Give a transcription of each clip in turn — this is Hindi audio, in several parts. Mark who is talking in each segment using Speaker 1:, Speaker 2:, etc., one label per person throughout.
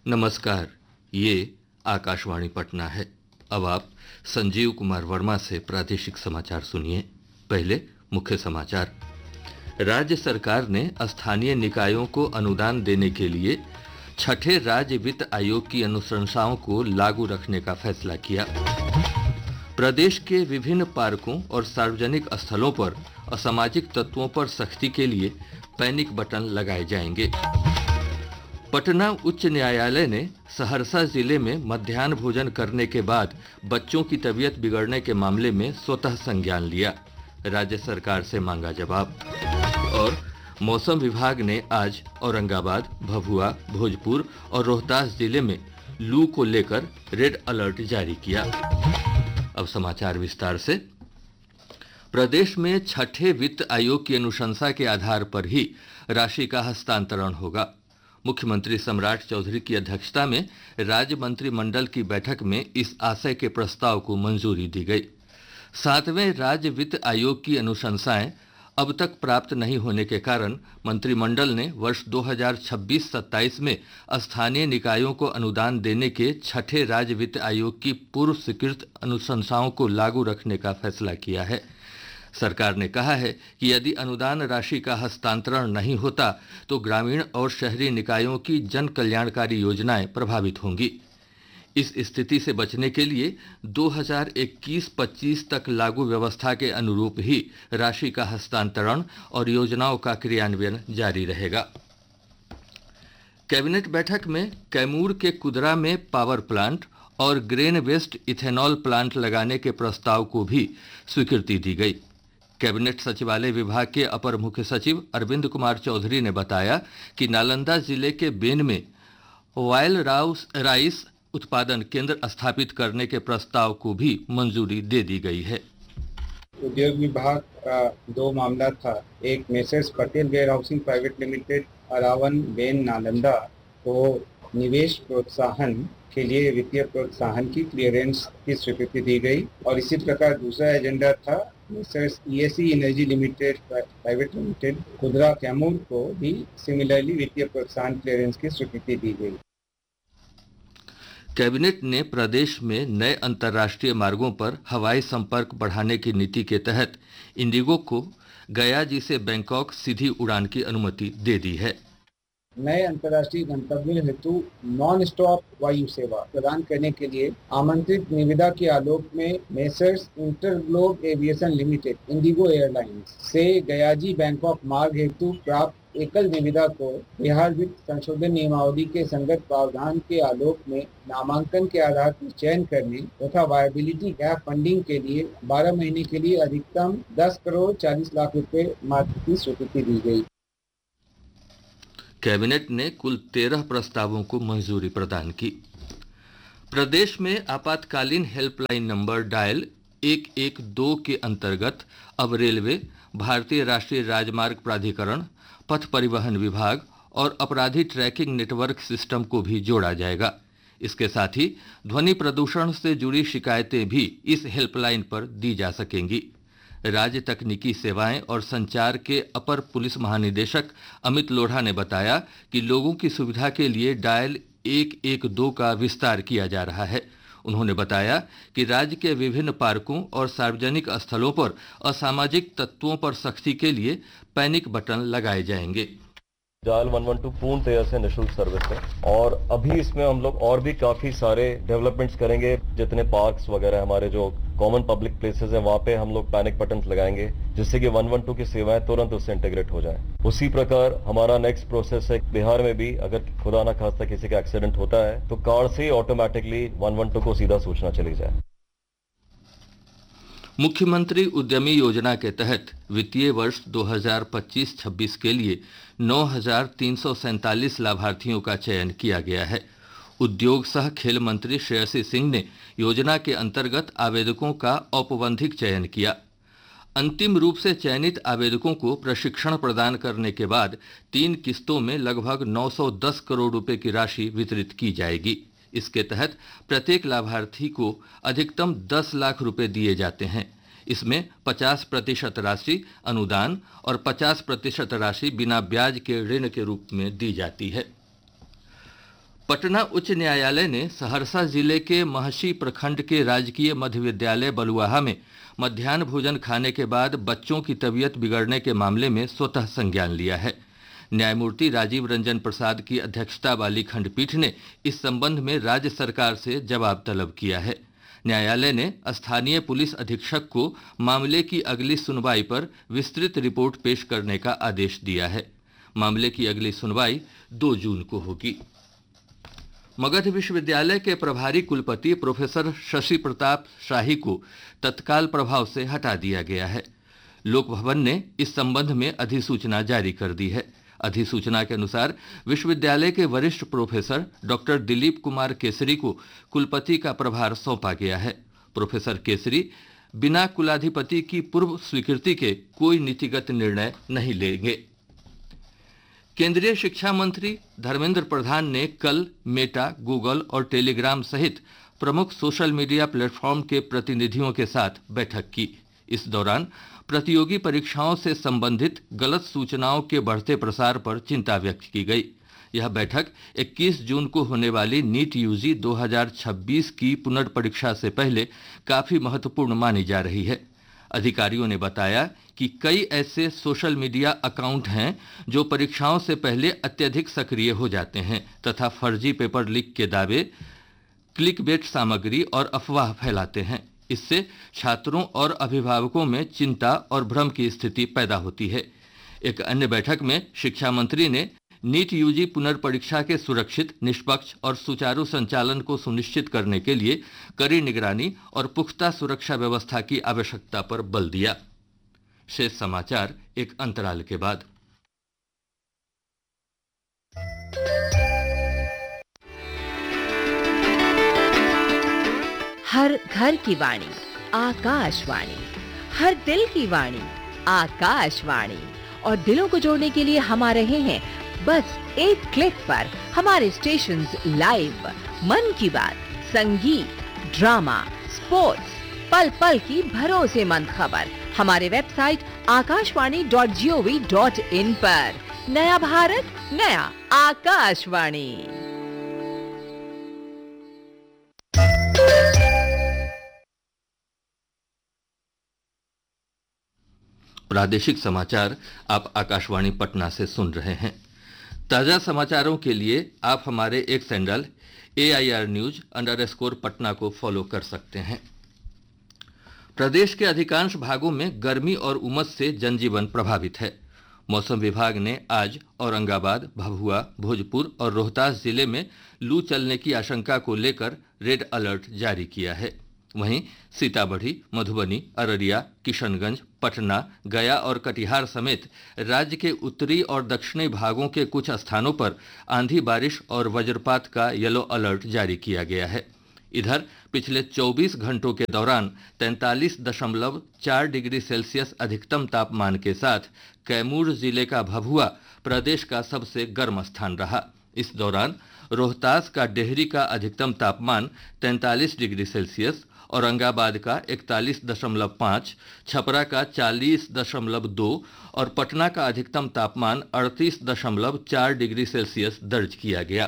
Speaker 1: नमस्कार, ये आकाशवाणी पटना है। अब आप संजीव कुमार वर्मा से प्रादेशिक समाचार सुनिए। पहले मुख्य समाचार। राज्य सरकार ने स्थानीय निकायों को अनुदान देने के लिए छठे राज्य वित्त आयोग की अनुशंसाओं को लागू रखने का फैसला किया। प्रदेश के विभिन्न पार्कों और सार्वजनिक स्थलों पर असामाजिक तत्वों पर सख्ती के लिए पैनिक बटन लगाए जाएंगे। पटना उच्च न्यायालय ने सहरसा जिले में मध्याह्न भोजन करने के बाद बच्चों की तबीयत बिगड़ने के मामले में स्वतः संज्ञान लिया। राज्य सरकार से मांगा जवाब। और मौसम विभाग ने आज औरंगाबाद, भभुआ, भोजपुर और रोहतास जिले में लू को लेकर रेड अलर्ट जारी किया। अब समाचार विस्तार से। प्रदेश में छठे वित्त आयोग की अनुशंसा के आधार पर ही राशि का हस्तांतरण होगा। मुख्यमंत्री सम्राट चौधरी की अध्यक्षता में राज्य मंत्रिमंडल की बैठक में इस आशय के प्रस्ताव को मंजूरी दी गई। 7वें राज्य वित्त आयोग की अनुशंसाएं अब तक प्राप्त नहीं होने के कारण मंत्रिमंडल ने वर्ष 2026-27 में स्थानीय निकायों को अनुदान देने के छठे राज्य वित्त आयोग की पूर्व स्वीकृत अनुशंसाओं को लागू रखने का फैसला किया है। सरकार ने कहा है कि यदि अनुदान राशि का हस्तांतरण नहीं होता तो ग्रामीण और शहरी निकायों की जन कल्याणकारी योजनाएं प्रभावित होंगी। इस स्थिति से बचने के लिए 2021-25 तक लागू व्यवस्था के अनुरूप ही राशि का हस्तांतरण और योजनाओं का क्रियान्वयन जारी रहेगा। कैबिनेट बैठक में कैमूर के कुदरा में पावर प्लांट और ग्रेन वेस्ट इथेनॉल प्लांट लगाने के प्रस्ताव को भी स्वीकृति दी गई। कैबिनेट सचिवालय विभाग के अपर मुख्य सचिव अरविंद कुमार चौधरी ने बताया कि नालंदा जिले के बेन में वायल राइस उत्पादन केंद्र स्थापित करने के प्रस्ताव को भी मंजूरी दे दी गई है।
Speaker 2: उद्योग विभाग का 2 मामला था। एक messrs Patel where housing private limited Aravan Ben Nalanda को निवेश प्रोत्साहन के लिए वित्तीय प्रोत्साहन की क्लियरेंस की स्वीकृति दी गई। और इसी प्रकार दूसरा एजेंडा था messrs ESE energy limited private limited खुदरा कैमूर को भी सिमिलरली वित्तीय प्रोत्साहन क्लियरेंस की स्वीकृति दी गई।
Speaker 1: कैबिनेट ने प्रदेश में नए अंतर्राष्ट्रीय मार्गों पर हवाई संपर्क बढ़ाने की नीति के तहत इंडिगो को गयाजी से बैंकॉक सीधी उड़ान की अनुमति दे दी है।
Speaker 2: नए अंतर्राष्ट्रीय गंतव्यों हेतु नॉन स्टॉप वायु सेवा प्रदान करने के लिए आमंत्रित निविदा के आलोक में messrs InterGlobe aviation limited Indigo airlines से गयाजी बैंकॉक मार्ग हेतु प्राप्त एकल निविदा को बिहार वित्त संशोधन नियमावली के संगत प्रावधान के आलोक में नामांकन के आधार पर चयन करने तथा वायबिलिटी गैप फंडिंग के लिए 12 महीने के लिए अधिकतम 10 करोड़ 40 लाख रुपए मात्र की स्वीकृति दी गई।
Speaker 1: कैबिनेट ने कुल 13 प्रस्तावों को मंजूरी प्रदान की। प्रदेश में आपातकालीन हेल्पलाइन नंबर डायल 112 के अंतर्गत अब रेलवे, भारतीय राष्ट्रीय राजमार्ग प्राधिकरण, पथ परिवहन विभाग और अपराधी ट्रैकिंग नेटवर्क सिस्टम को भी जोड़ा जाएगा। इसके साथ ही ध्वनि प्रदूषण से जुड़ी शिकायतें भी इस हेल्पलाइन पर दी जा सकेंगी। राज्य तकनीकी सेवाएं और संचार के अपर पुलिस महानिदेशक अमित लोढ़ा ने बताया कि लोगों की सुविधा के लिए डायल 112 का विस्तार किया जा रहा है। उन्होंने बताया कि राज्य के विभिन्न पार्कों और सार्वजनिक स्थलों पर असामाजिक तत्वों पर सख्ती के लिए पैनिक बटन लगाए जाएंगे।
Speaker 3: डायल 112 पूर्ण तरह से निःशुल्क सर्विस है और अभी इसमें हम लोग और भी काफी सारे डेवलपमेंट्स करेंगे। जितने पार्क्स वगैरह हमारे जो कॉमन पब्लिक प्लेसेस हैं वहाँ पे हम लोग पैनिक बटन लगाएंगे जिससे कि 112 की सेवाएं तुरंत उससे इंटीग्रेट हो जाएं। उसी प्रकार हमारा नेक्स्ट प्रोसेस है बिहार में भी अगर खुदा ना खास्ता किसी का एक्सीडेंट होता है तो कार से ऑटोमेटिकली 112 को सीधा सूचना चली जाए।
Speaker 1: मुख्यमंत्री उद्यमी योजना के तहत वित्तीय वर्ष 2025-26 के लिए 9,347 लाभार्थियों का चयन किया गया है। उद्योग सह खेल मंत्री श्रेयसी सिंह ने योजना के अंतर्गत आवेदकों का औपबंधिक चयन किया। अंतिम रूप से चयनित आवेदकों को प्रशिक्षण प्रदान करने के बाद 3 किस्तों में लगभग 910 करोड़ रुपए की राशि वितरित की जाएगी। इसके तहत प्रत्येक लाभार्थी को अधिकतम 10 लाख रुपए दिए जाते हैं। इसमें 50% राशि अनुदान और 50% राशि बिना ब्याज के ऋण के रूप में दी जाती है। पटना उच्च न्यायालय ने सहरसा जिले के महसी प्रखंड के राजकीय मध्य विद्यालय बलुआहा में मध्याह्न भोजन खाने के बाद बच्चों की तबीयत बिगड़ने के मामले में स्वतः संज्ञान लिया है। न्यायमूर्ति राजीव रंजन प्रसाद की अध्यक्षता वाली खंडपीठ ने इस संबंध में राज्य सरकार से जवाब तलब किया है। न्यायालय ने स्थानीय पुलिस अधीक्षक को मामले की अगली सुनवाई पर विस्तृत रिपोर्ट पेश करने का आदेश दिया है। मामले की अगली सुनवाई 2 जून को होगी। मगध विश्वविद्यालय के प्रभारी कुलपति प्रोफेसर शशि प्रताप शाही को तत्काल प्रभाव से हटा दिया गया है। लोक भवन ने इस संबंध में अधिसूचना जारी कर दी है। अधिसूचना के अनुसार विश्वविद्यालय के वरिष्ठ प्रोफेसर डॉक्टर दिलीप कुमार केसरी को कुलपति का प्रभार सौंपा गया है। प्रोफेसर केसरी बिना कुलाधिपति की पूर्व स्वीकृति के कोई नीतिगत निर्णय नहीं लेंगे। केंद्रीय शिक्षा मंत्री धर्मेंद्र प्रधान ने कल मेटा, गूगल और टेलीग्राम सहित प्रमुख सोशल मीडिया प्लेटफॉर्म के प्रतिनिधियों के साथ बैठक की। इस दौरान प्रतियोगी परीक्षाओं से संबंधित गलत सूचनाओं के बढ़ते प्रसार पर चिंता व्यक्त की गई। यह बैठक 21 जून को होने वाली नीट यूजी 2026 की पुनर्परीक्षा से पहले काफी महत्वपूर्ण मानी जा रही है। अधिकारियों ने बताया कि कई ऐसे सोशल मीडिया अकाउंट हैं जो परीक्षाओं से पहले अत्यधिक सक्रिय हो जाते हैं तथा फर्जी पेपर लीक के दावे, क्लिकबेट सामग्री और अफवाह फैलाते हैं। इससे छात्रों और अभिभावकों में चिंता और भ्रम की स्थिति पैदा होती है। एक अन्य बैठक में शिक्षा मंत्री ने नीट यूजी पुनर्परीक्षा के सुरक्षित, निष्पक्ष और सुचारू संचालन को सुनिश्चित करने के लिए कड़ी निगरानी और पुख्ता सुरक्षा व्यवस्था की आवश्यकता पर बल दिया। शेष समाचार एक अंतराल के बाद।
Speaker 4: हर घर की वाणी आकाशवाणी, हर दिल की वाणी आकाशवाणी। और दिलों को जोड़ने के लिए हम आ रहे हैं बस एक क्लिक पर। हमारे स्टेशंस लाइव, मन की बात, संगीत, ड्रामा, स्पोर्ट्स, पल पल की भरोसेमंद खबर हमारे वेबसाइट akashwani.gov.in पर। नया भारत, नया आकाशवाणी।
Speaker 1: प्रादेशिक समाचार आप आकाशवाणी पटना से सुन रहे हैं। ताजा समाचारों के लिए आप हमारे x handle AIR News_ Patna को फॉलो कर सकते हैं। प्रदेश के अधिकांश भागों में गर्मी और उमस से जनजीवन प्रभावित है। मौसम विभाग ने आज औरंगाबाद, भभुआ, भोजपुर और रोहतास जिले में लू चलने की आशंका को लेकर रेड अलर्ट जारी किया है। वहीं सीतामढ़ी, मधुबनी, अररिया, किशनगंज, पटना, गया और कटिहार समेत राज्य के उत्तरी और दक्षिणी भागों के कुछ स्थानों पर आंधी, बारिश और वज्रपात का येलो अलर्ट जारी किया गया है। इधर पिछले 24 घंटों के दौरान 43.4 डिग्री सेल्सियस अधिकतम तापमान के साथ कैमूर जिले का भभुआ प्रदेश का सबसे गर्म स्थान रहा। इस दौरान रोहतास का डेहरी का अधिकतम तापमान 43 डिग्री सेल्सियस, औरंगाबाद का 41.5, छपरा का 40.2 और पटना का अधिकतम तापमान 38.4 डिग्री सेल्सियस दर्ज किया गया।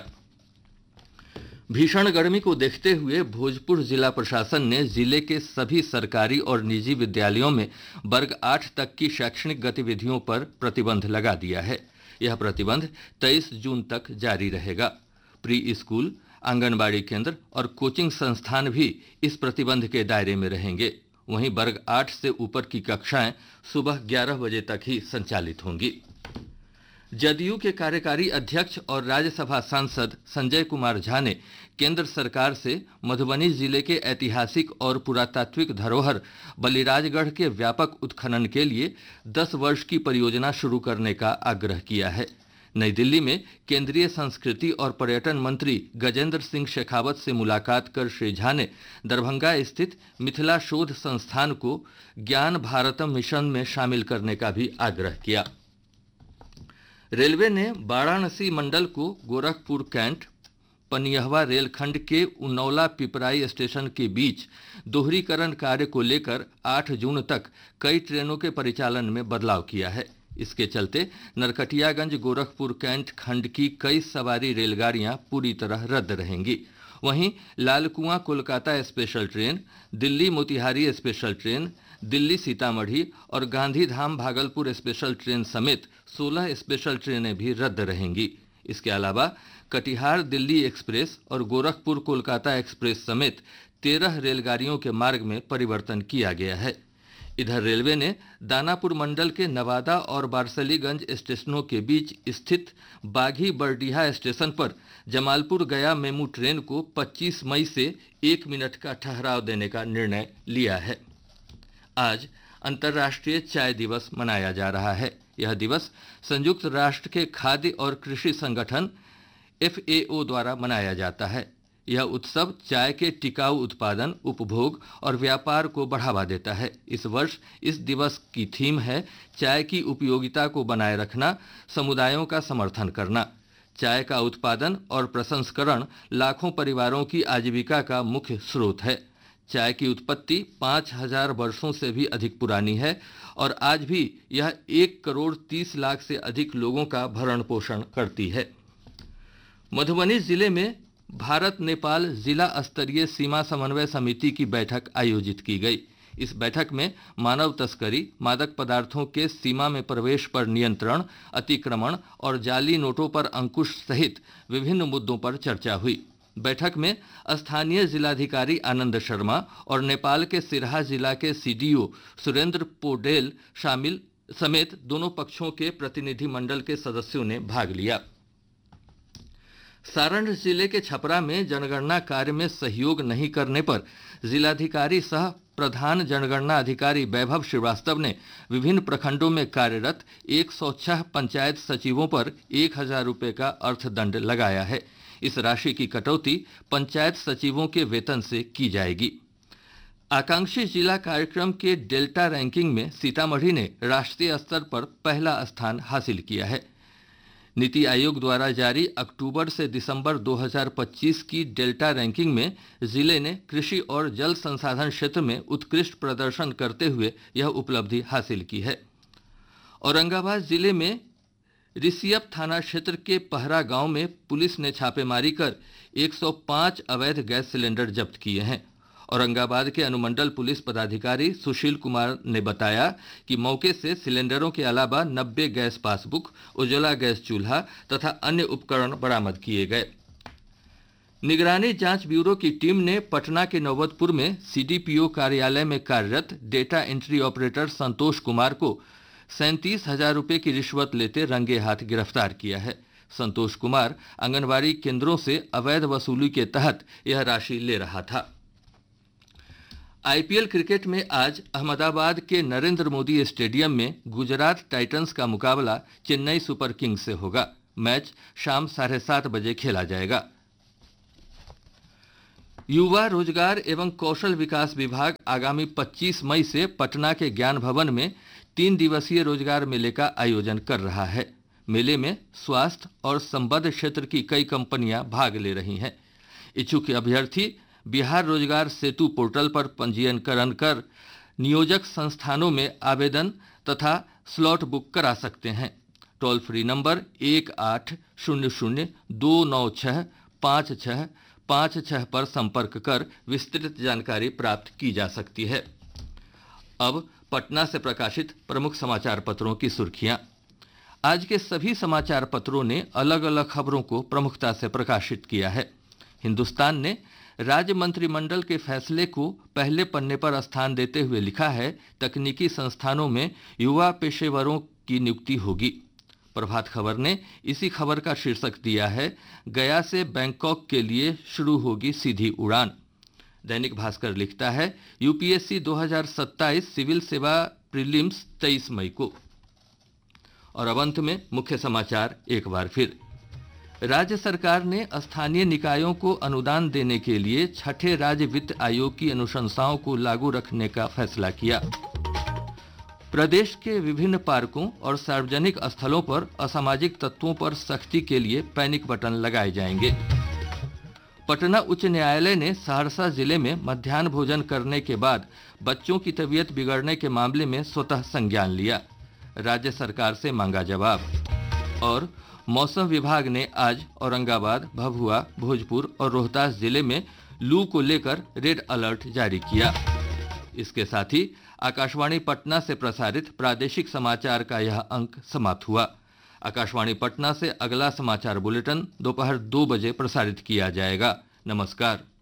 Speaker 1: भीषण गर्मी को देखते हुए भोजपुर जिला प्रशासन ने जिले के सभी सरकारी और निजी विद्यालयों में वर्ग 8 तक की शैक्षणिक गतिविधियों पर प्रतिबंध लगा दिया है। यह प्रतिबंध 23 जून तक जारी रहेगा। प्री स्कूल, आंगनबाड़ी केंद्र और कोचिंग संस्थान भी इस प्रतिबंध के दायरे में रहेंगे। वहीं वर्ग 8 से ऊपर की कक्षाएं सुबह 11 बजे तक ही संचालित होंगी। जदयू के कार्यकारी अध्यक्ष और राज्यसभा सांसद संजय कुमार झा ने केंद्र सरकार से मधुबनी जिले के ऐतिहासिक और पुरातात्विक धरोहर बलिराजगढ़ के व्यापक उत्खनन के लिए 10 वर्ष की परियोजना शुरू करने का आग्रह किया है। नई दिल्ली में केंद्रीय संस्कृति और पर्यटन मंत्री गजेंद्र सिंह शेखावत से मुलाकात कर श्री झा ने दरभंगा स्थित मिथिला शोध संस्थान को ज्ञान भारतम मिशन में शामिल करने का भी आग्रह किया। रेलवे ने वाराणसी मंडल को गोरखपुर कैंट पनियहवा रेलखंड के उन्नौला पिपराई स्टेशन के बीच दोहरीकरण कार्य को लेकर 8 जून तक कई ट्रेनों के परिचालन में बदलाव किया है। इसके चलते नरकटियागंज गोरखपुर कैंट खंड की कई सवारी रेलगाड़ियां पूरी तरह रद्द रहेंगी। वहीं Lalkuan Kolkata special train, Delhi Motihari special train, Delhi Sitamarhi और गांधीधाम भागलपुर स्पेशल ट्रेन समेत 16 स्पेशल ट्रेनें भी रद्द रहेंगी। इसके अलावा कटिहार दिल्ली एक्सप्रेस और गोरखपुर कोलकाता एक्सप्रेस समेत 13 रेलगाड़ियों के मार्ग में परिवर्तन किया गया है। इधर रेलवे ने दानापुर मंडल के नवादा और बारसलीगंज स्टेशनों के बीच स्थित बाघी बरडीहा स्टेशन पर जमालपुर गया मेमू ट्रेन को 25 मई से 1 मिनट का ठहराव देने का निर्णय लिया है। आज अंतर्राष्ट्रीय चाय दिवस मनाया जा रहा है। यह दिवस संयुक्त राष्ट्र के खाद्य और कृषि संगठन FAO द्वारा मनाया जाता है। यह उत्सव चाय के टिकाऊ उत्पादन, उपभोग और व्यापार को बढ़ावा देता है। इस वर्ष इस दिवस की थीम है चाय की उपयोगिता को बनाए रखना, समुदायों का समर्थन करना। चाय का उत्पादन और प्रसंस्करण लाखों परिवारों की आजीविका का मुख्य स्रोत है। चाय की उत्पत्ति 5000 वर्षों से भी अधिक पुरानी है और आज भी यह 1 करोड़ 30 लाख से अधिक लोगों का भरण पोषण करती है। मधुबनी जिले में भारत नेपाल जिला स्तरीय सीमा समन्वय समिति की बैठक आयोजित की गई। इस बैठक में मानव तस्करी, मादक पदार्थों के सीमा में प्रवेश पर नियंत्रण, अतिक्रमण और जाली नोटों पर अंकुश सहित विभिन्न मुद्दों पर चर्चा हुई। बैठक में स्थानीय जिलाधिकारी आनंद शर्मा और नेपाल के सिरहा जिला के CDO सुरेंद्र पोडेल शामिल समेत दोनों पक्षों के प्रतिनिधि मंडल के सदस्यों ने भाग लिया। सारण जिले के छपरा में जनगणना कार्य में सहयोग नहीं करने पर जिलाधिकारी सह प्रधान जनगणना अधिकारी वैभव श्रीवास्तव ने विभिन्न प्रखंडों में कार्यरत 106 पंचायत सचिवों पर 1000 रुपये का अर्थदंड लगाया है। इस राशि की कटौती पंचायत सचिवों के वेतन से की जाएगी। आकांक्षी जिला कार्यक्रम के डेल्टा रैंकिंग में सीतामढ़ी ने राष्ट्रीय स्तर पर पहला स्थान हासिल किया है। नीति आयोग द्वारा जारी अक्टूबर से दिसंबर 2025 की डेल्टा रैंकिंग में जिले ने कृषि और जल संसाधन क्षेत्र में उत्कृष्ट प्रदर्शन करते हुए यह उपलब्धि हासिल की है। औरंगाबाद जिले में रिसियप थाना क्षेत्र के पहरा गांव में पुलिस ने छापेमारी कर 105 अवैध गैस सिलेंडर जब्त किए हैं। औरंगाबाद के अनुमंडल पुलिस पदाधिकारी सुशील कुमार ने बताया कि मौके से सिलेंडरों के अलावा 90 गैस पासबुक, उज्ज्वला गैस चूल्हा तथा अन्य उपकरण बरामद किए गए। निगरानी जांच ब्यूरो की टीम ने पटना के नौबतपुर में CDPO कार्यालय में कार्यरत data entry operator Santosh Kumar को 37,000 रुपये की रिश्वत लेते रंगे हाथ गिरफ्तार किया है। संतोष कुमार आंगनबाड़ी केंद्रों से अवैध वसूली के तहत यह राशि ले रहा था। IPL क्रिकेट में आज अहमदाबाद के नरेंद्र मोदी स्टेडियम में गुजरात टाइटंस का मुकाबला चेन्नई सुपर किंग्स से होगा। मैच शाम 7:30 बजे खेला जाएगा। युवा रोजगार एवं कौशल विकास विभाग आगामी 25 मई से पटना के ज्ञान भवन में 3 दिवसीय रोजगार मेले का आयोजन कर रहा है। मेले में स्वास्थ्य और संबद्ध क्षेत्र की कई कंपनियां भाग ले रही हैं। इच्छुक अभ्यर्थी बिहार रोजगार सेतु पोर्टल पर पंजीकरण कर नियोजक संस्थानों में आवेदन तथा स्लॉट बुक करा सकते हैं। टोल फ्री नंबर 1800-296-5656 पर संपर्क कर विस्तृत जानकारी प्राप्त की जा सकती है। अब पटना से प्रकाशित प्रमुख समाचार पत्रों की सुर्खियां। आज के सभी समाचार पत्रों ने अलग अलग खबरों को प्रमुखता से प्रकाशित किया है। हिंदुस्तान ने राज्य मंत्रिमंडल के फैसले को पहले पन्ने पर स्थान देते हुए लिखा है, तकनीकी संस्थानों में युवा पेशेवरों की नियुक्ति होगी। प्रभात खबर ने इसी खबर का शीर्षक दिया है, गया से बैंकॉक के लिए शुरू होगी सीधी उड़ान। दैनिक भास्कर लिखता है, UPSC 2027 सिविल सेवा प्रीलिम्स 23 मई को। और अब अंत में मुख्य समाचार एक बार फिर। राज्य सरकार ने स्थानीय निकायों को अनुदान देने के लिए छठे राज्य वित्त आयोग की अनुशंसाओं को लागू रखने का फैसला किया। प्रदेश के विभिन्न पार्कों और सार्वजनिक स्थलों पर असामाजिक तत्वों पर सख्ती के लिए पैनिक बटन लगाए जाएंगे। पटना उच्च न्यायालय ने सहरसा जिले में मध्याह्न भोजन करने के बाद बच्चों की तबीयत बिगड़ने के मामले में स्वतः संज्ञान लिया। राज्य सरकार से मांगा जवाब। और मौसम विभाग ने आज औरंगाबाद, भभुआ, भोजपुर और रोहतास जिले में लू को लेकर रेड अलर्ट जारी किया। इसके साथ ही आकाशवाणी पटना से प्रसारित प्रादेशिक समाचार का यह अंक समाप्त हुआ। आकाशवाणी पटना से अगला समाचार बुलेटिन दोपहर 2 बजे प्रसारित किया जाएगा। नमस्कार।